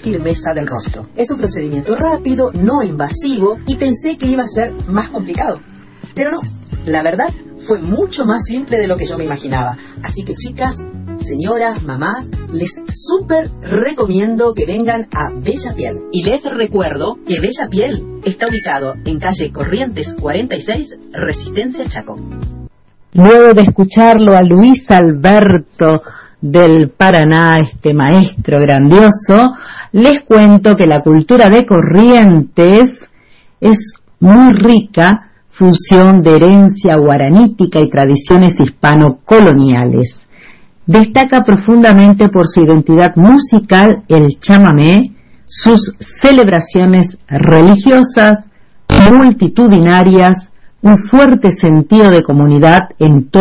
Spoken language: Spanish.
firmeza del rostro. Es un procedimiento rápido, no invasivo, y pensé que iba a ser más complicado. Pero no, la verdad fue mucho más simple de lo que yo me imaginaba. Así que chicas, señoras, mamás, les súper recomiendo que vengan a Bella Piel. Y les recuerdo que Bella Piel está ubicado en calle Corrientes 46, Resistencia, Chaco. Luego de escucharlo a Luis Alberto del Paraná, este maestro grandioso, les cuento que la cultura de Corrientes es muy rica, fusión de herencia guaranítica y tradiciones hispano-coloniales. Destaca profundamente por su identidad musical el chamamé, sus celebraciones religiosas, multitudinarias, un fuerte sentido de comunidad en todo